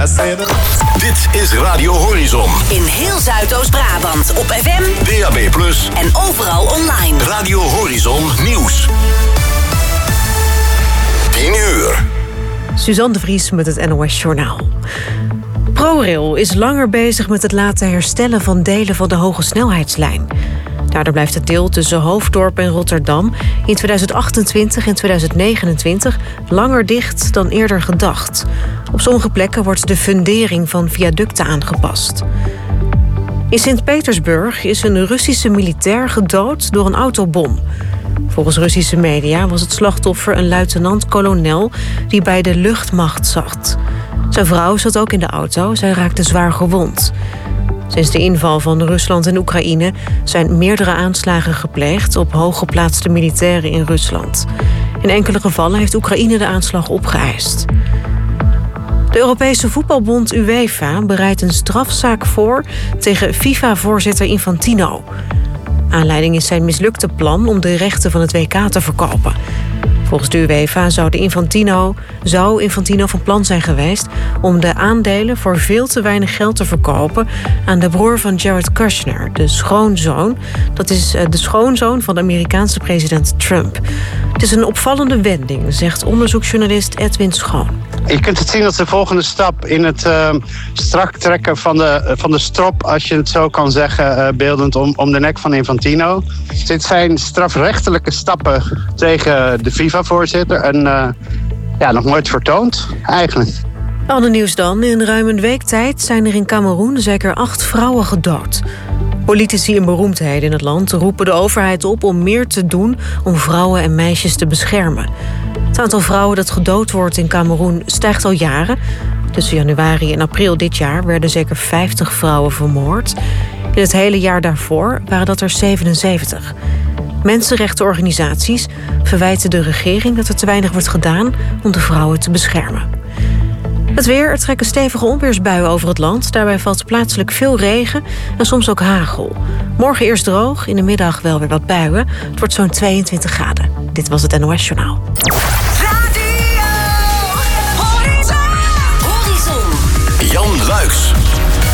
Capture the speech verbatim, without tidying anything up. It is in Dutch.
Dit is Radio Horizon. In heel Zuidoost-Brabant op F M, D A B plus, en overal online. Radio Horizon Nieuws. tien uur. Suzanne de Vries met het N O S Journaal. ProRail is langer bezig met het laten herstellen van delen van de hoge snelheidslijn. Daardoor blijft het deel tussen Hoofddorp en Rotterdam in tweeduizend achtentwintig en tweeduizend negenentwintig langer dicht dan eerder gedacht. Op sommige plekken wordt de fundering van viaducten aangepast. In Sint-Petersburg is een Russische militair gedood door een autobom. Volgens Russische media was het slachtoffer een luitenant-kolonel die bij de luchtmacht zat. Zijn vrouw zat ook in de auto, zij raakte zwaar gewond. Sinds de inval van Rusland en Oekraïne zijn meerdere aanslagen gepleegd op hooggeplaatste militairen in Rusland. In enkele gevallen heeft Oekraïne de aanslag opgeëist. De Europese voetbalbond UEFA bereidt een strafzaak voor tegen FIFA-voorzitter Infantino. Aanleiding is zijn mislukte plan om de rechten van het W K te verkopen. Volgens de UEFA zou, de Infantino, zou Infantino van plan zijn geweest om de aandelen voor veel te weinig geld te verkopen aan de broer van Jared Kushner, de schoonzoon. Dat is de schoonzoon van de Amerikaanse president Trump. Het is een opvallende wending, zegt onderzoeksjournalist Edwin Schoon. Je kunt het zien als de volgende stap in het uh, strak trekken van de, van de strop, als je het zo kan zeggen, uh, beeldend om, om de nek van Infantino. Dit zijn strafrechtelijke stappen tegen de FIFA-voorzitter en uh, ja, nog nooit vertoond eigenlijk. Ander nieuws dan. In ruim een week tijd zijn er in Kameroen zeker acht vrouwen gedood. Politici en beroemdheden in het land roepen de overheid op om meer te doen om vrouwen en meisjes te beschermen. Het aantal vrouwen dat gedood wordt in Kameroen stijgt al jaren. Tussen januari en april dit jaar werden zeker vijftig vrouwen vermoord. In het hele jaar daarvoor waren dat er zevenenzeventig. Mensenrechtenorganisaties verwijten de regering dat er te weinig wordt gedaan om de vrouwen te beschermen. Het weer, er trekken stevige onweersbuien over het land. Daarbij valt plaatselijk veel regen en soms ook hagel. Morgen eerst droog, in de middag wel weer wat buien. Het wordt zo'n tweeëntwintig graden. Dit was het N O S Journaal. Radio Horizon. Jan Luijks.